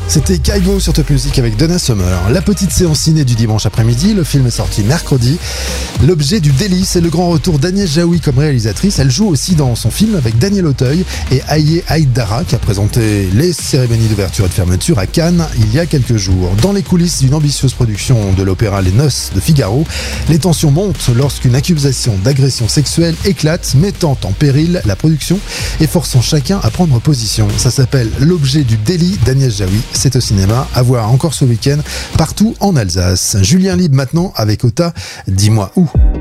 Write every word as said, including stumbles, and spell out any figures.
C'était Kaigo sur Top Music avec Donna Summer. La petite séance ciné du dimanche après-midi, le film est sorti mercredi. L'objet du délit, c'est le grand retour d'Agnès Jaoui comme réalisatrice. Elle joue aussi dans son film avec Daniel Auteuil et Aïe Aïdara qui a présenté les cérémonies d'ouverture et de fermeture à Cannes il y a quelques jours. Dans les coulisses d'une ambitieuse production de l'opéra Les Noces de Figaro, les tensions montent lorsqu'une accusation d'agression sexuelle éclate, mettant en péril la production et forçant chacun à prendre position. Ça s'appelle L'objet du délit d'Agnès Jaoui. C'est au cinéma, à voir encore ce week-end, partout en Alsace. Julien Libre maintenant avec Ota, dis-moi où.